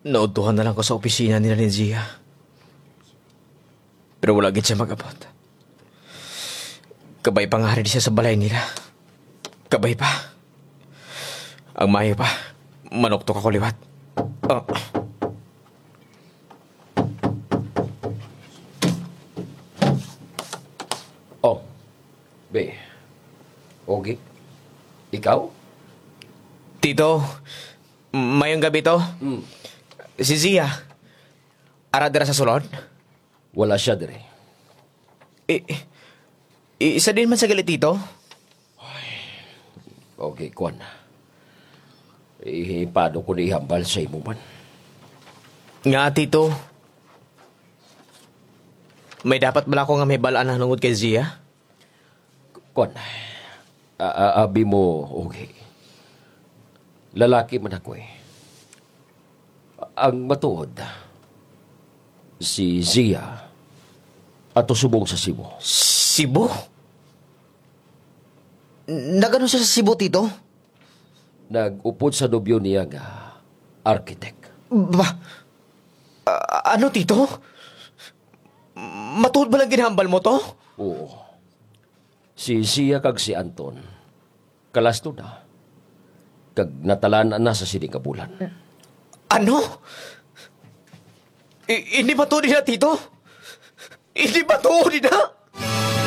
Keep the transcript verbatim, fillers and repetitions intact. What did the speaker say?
Nautuhan na lang ko sa opisina nila ni Zia. Pero wala gid siya mag-abot. Kabay pa nga rin siya sa balay nila. Kabay pa. Ang mayo pa, manoktok ako liwat. Oh. Oh, be. Okay. Ikaw? Tito, mayong gabi to. Hmm. Si Zia, aradara sa sulod? Wala siya dire. I, i- isa din man sa galit, Tito. Okay, Kwan. Eh, paano ko naihambal sa imo man? Nga, Tito. May dapat bala ko nga may balaan na nungod kay Zia? Kwan. Aabi mo, okay. Lalaki man ako eh. Ang matuod, si Zia ato subong sa Cebu. Cebu? Nagano siya sa Cebu, Tito? Nag-upod sa nobyo niya nga architect. Ba? a- ano, Tito? Matuod ba lang ginhambal mo to? Oo. Si Zia kag si Anton, kalasto na. Kag natalaan na sa sining kabulan. Ano? I- hindi ba to nila, Tito? Hindi ba to nila?